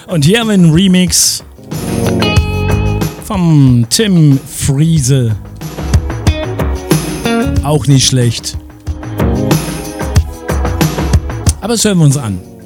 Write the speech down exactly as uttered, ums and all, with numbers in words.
Und hier haben wir einen Remix vom Tim Friese. Auch nicht schlecht. Aber das hören wir uns an.